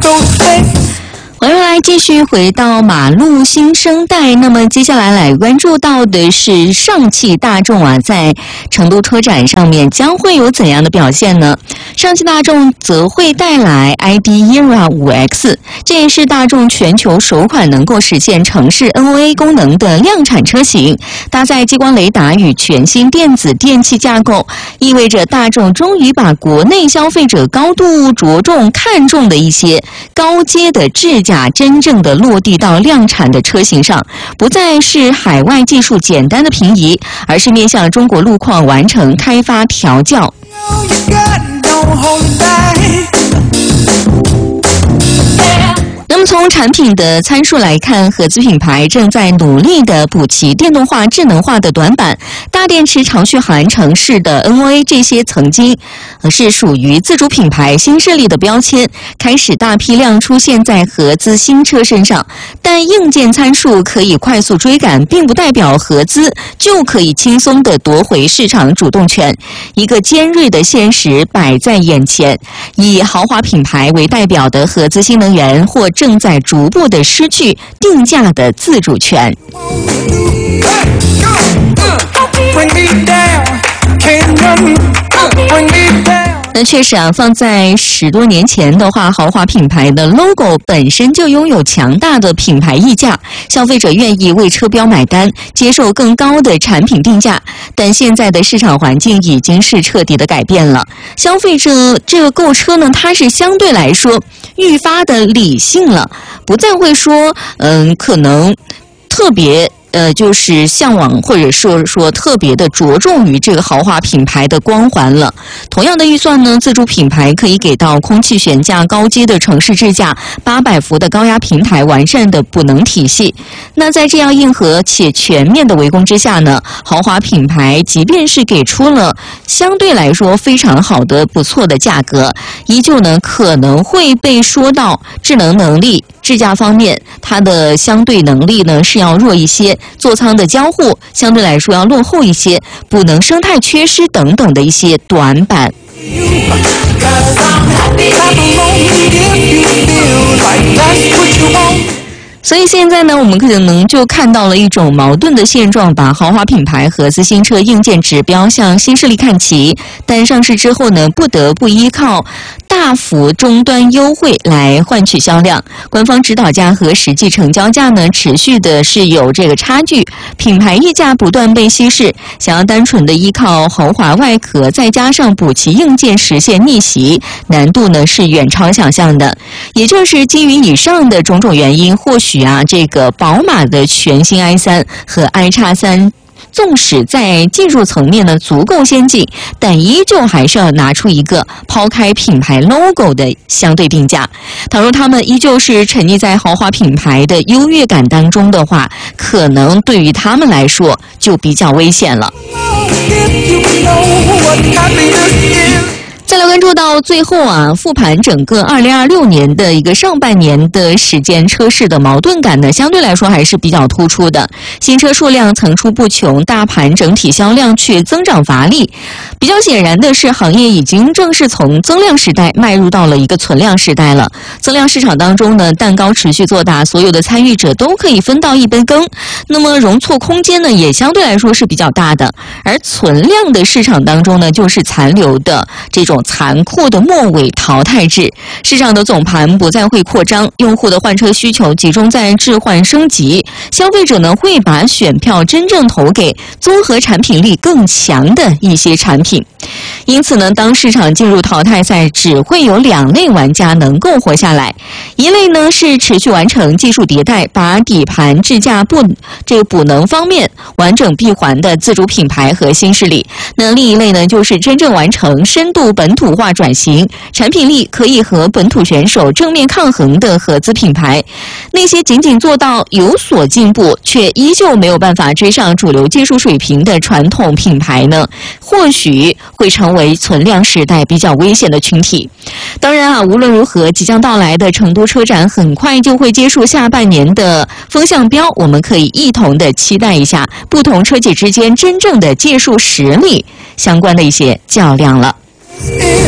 欢迎来继续回到马路新生代。那么接下来关注到的是上汽大众啊，在成都车展上面将会有怎样的表现呢？上汽大众则会带来 ID ERA 5X， 这也是大众全球首款能够实现城市 NOA 功能的量产车型，搭载激光雷达与全新电子电气架构，意味着大众终于把国内消费者高度着重看重的一些高阶的智驾真正的落地到量产的车型上，不再是海外技术简单的平移，而是面向中国路况完成开发调教。那么从产品的参数来看，合资品牌正在努力的补齐电动化、智能化的短板，大电池、长续航、城市的 NOA 这些曾经是属于自主品牌新势力的标签，开始大批量出现在合资新车身上。但硬件参数可以快速追赶，并不代表合资就可以轻松地夺回市场主动权。一个尖锐的现实摆在眼前，以豪华品牌为代表的合资新能源或正在逐步地失去定价的自主权。那确实啊，放在10多年前的话，豪华品牌的 logo 本身就拥有强大的品牌溢价，消费者愿意为车标买单，接受更高的产品定价。但现在的市场环境已经是彻底的改变了，消费者这个购车呢，它是相对来说愈发的理性了，不再会说可能特别就是向往或者说特别的着重于这个豪华品牌的光环了。同样的预算呢，自主品牌可以给到空气悬架、高阶的城市智驾、800伏的高压平台、完善的补能体系。那在这样硬核且全面的围攻之下呢，豪华品牌即便是给出了相对来说非常好的不错的价格，依旧呢可能会被说到智能能力、智驾方面它的相对能力呢是要弱一些，座舱的交互相对来说要落后一些，补能生态缺失等等的一些短板。所以现在呢，我们可能就看到了一种矛盾的现状，把豪华品牌合资新车硬件指标向新势力看齐，但上市之后呢，不得不依靠大幅终端优惠来换取销量。官方指导价和实际成交价呢，持续的是有这个差距，品牌溢价不断被稀释。想要单纯的依靠豪华外壳再加上补齐硬件实现逆袭，难度呢是远超想象的。也正是基于以上的种种原因，或许这个宝马的全新 i3 和 iX3纵使在技术层面呢足够先进，但依旧还是要拿出一个抛开品牌 logo 的相对定价。倘若他们依旧是沉溺在豪华品牌的优越感当中的话，可能对于他们来说就比较危险了。再来关注到最后复盘整个2026年的一个上半年的时间，车市的矛盾感呢，相对来说还是比较突出的。新车数量层出不穷，大盘整体销量却增长乏力。比较显然的是，行业已经正式从增量时代迈入到了一个存量时代了。增量市场当中呢，蛋糕持续做大，所有的参与者都可以分到一杯羹，那么容错空间呢，也相对来说是比较大的。而存量的市场当中呢，就是残留的这种残酷的末尾淘汰制，市场的总盘不再会扩张，用户的换车需求集中在置换升级，消费者呢会把选票真正投给综合产品力更强的一些产品。因此呢，当市场进入淘汰赛，只会有2类玩家能够活下来。一类呢是持续完成技术迭代，把底盘智驾补能方面完整闭环的自主品牌和新势力。那另一类呢，就是真正完成深度本土化转型，产品力可以和本土选手正面抗衡的合资品牌。那些仅仅做到有所进步，却依旧没有办法追上主流技术水平的传统品牌呢，或许会成为存量时代比较危险的群体。当然无论如何，即将到来的成都车展很快就会结束下半年的风向标，我们可以一同的期待一下不同车企之间真正的技术实力相关的一些较量了。